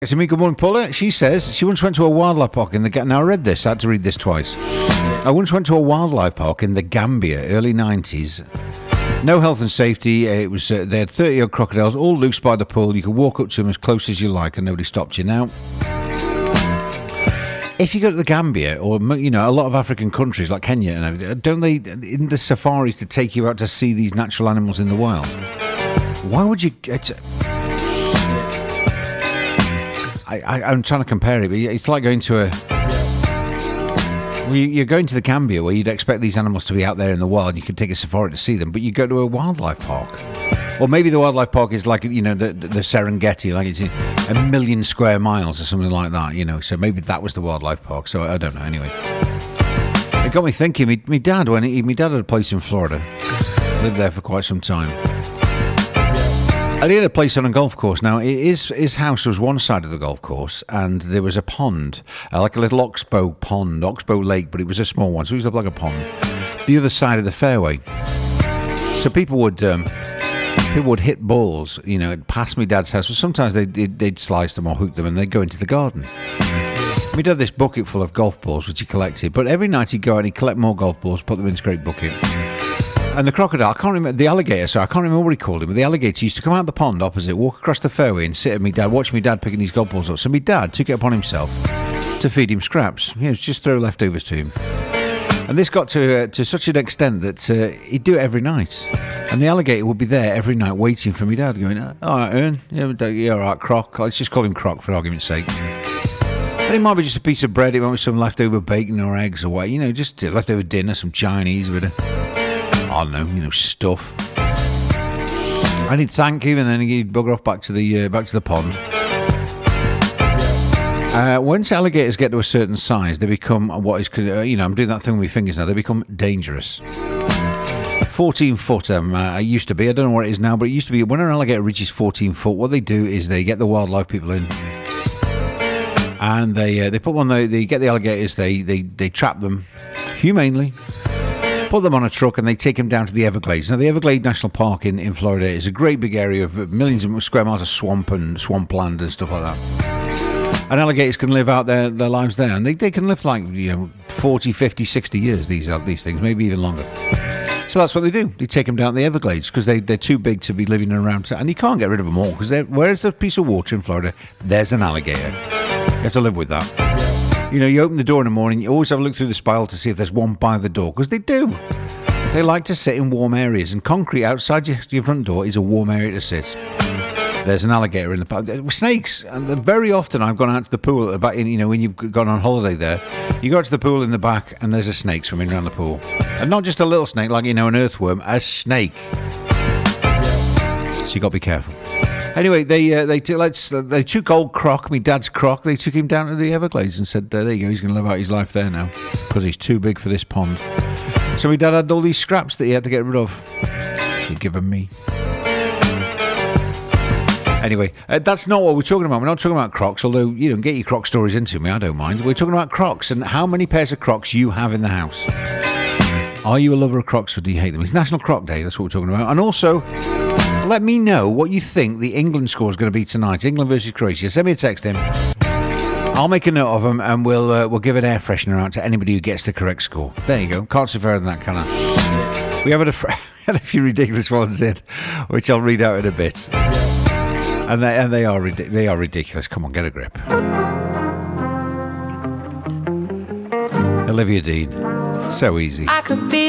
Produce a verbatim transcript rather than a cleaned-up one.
To me, good morning, Paula. She says she once went to a wildlife park in the... Ga- now, I read this. I had to read this twice. I once went to a wildlife park in the Gambia, early nineties. No health and safety. It was uh, they had thirty-odd crocodiles, all loose by the pool. You could walk up to them as close as you like, and nobody stopped you. Now, if you go to the Gambia, or you know, a lot of African countries like Kenya and everything, don't they in the safaris to take you out to see these natural animals in the wild? Why would you? It's, I, I, I'm trying to compare it, but it's like going to a... Well, you're going to the Gambia where you'd expect these animals to be out there in the wild. You could take a safari to see them, but you go to a wildlife park. Or maybe the wildlife park is like, you know, the, the Serengeti, like it's a million square miles or something like that, you know. So maybe that was the wildlife park. So I don't know. Anyway, it got me thinking. Me, me dad, when he, me dad had a place in Florida, lived there for quite some time. And he had a place on a golf course. Now, his, his house was one side of the golf course, and there was a pond, uh, like a little oxbow pond, oxbow lake, but it was a small one, so it was like a pond. The other side of the fairway. So people would um, people would hit balls, you know, past my dad's house. But sometimes they'd, they'd, they'd slice them or hook them, and they'd go into the garden. We'd have this bucket full of golf balls, which he collected. But every night he'd go out and he'd collect more golf balls, put them in this great bucket. And the crocodile, I can't remember, the alligator, sorry, I can't remember what he called him, but the alligator used to come out the pond opposite, walk across the fairway and sit at me dad, watch me dad picking these golf balls up. So my dad took it upon himself to feed him scraps. You know, just throw leftovers to him. And this got to uh, to such an extent that uh, he'd do it every night. And the alligator would be there every night waiting for me dad, going, all right, Ern, yeah, you're all right, Croc. Let's just call him Croc for argument's sake. And it might be just a piece of bread, it might be some leftover bacon or eggs or what, you know, just uh, leftover dinner, some Chinese with a... I don't know, you know, stuff. And he'd thank him, and then he'd bugger off back to the uh, back to the pond. Uh, once alligators get to a certain size, they become what is, uh, you know, I'm doing that thing with my fingers now. They become dangerous. fourteen foot. Um, uh, it used to be. I don't know what it is now, but it used to be. When an alligator reaches fourteen foot, what they do is they get the wildlife people in, and they uh, they put one. They, they get the alligators. They they they trap them humanely. Put them on a truck and they take them down to the Everglades. Now, the Everglades National Park in, in Florida is a great big area of millions of square miles of swamp and swampland and stuff like that. And alligators can live out their, their lives there. And they, they can live like, you know, forty, fifty, sixty years, these these things, maybe even longer. So that's what they do. They take them down to the Everglades because they, they're too big to be living around. And you can't get rid of them all because where's the piece of water in Florida, there's an alligator. You have to live with that. You know, you open the door in the morning, you always have a look through the spiral to see if there's one by the door, because they do. They like to sit in warm areas, and concrete outside your, your front door is a warm area to sit. There's an alligator in the park. Snakes, and very often I've gone out to the pool at the back, you know, when you've gone on holiday there, you go out to the pool in the back, and there's a snake swimming around the pool. And not just a little snake, like, you know, an earthworm, a snake. So you got to be careful. Anyway, they uh, they t- let's uh, they took old Croc, my dad's Croc. They took him down to the Everglades and said, uh, "There you go. He's going to live out his life there now because he's too big for this pond." So my dad had all these scraps that he had to get rid of. He'd given me. Anyway, uh, that's not what we're talking about. We're not talking about Crocs, although you know, get your Croc stories into me. I don't mind. We're talking about Crocs and how many pairs of Crocs you have in the house. Are you a lover of Crocs or do you hate them? It's National Croc Day. That's what we're talking about. And also, let me know what you think the England score is going to be tonight. England versus Croatia. Send me a text in. I'll make a note of them and we'll uh, we'll give an air freshener out to anybody who gets the correct score. There you go. Can't say fairer than that, can I? We have had a, fr- had a few ridiculous ones in, which I'll read out in a bit. And they and they are rid- they are ridiculous. Come on, get a grip. Olivia Dean. So easy. I could be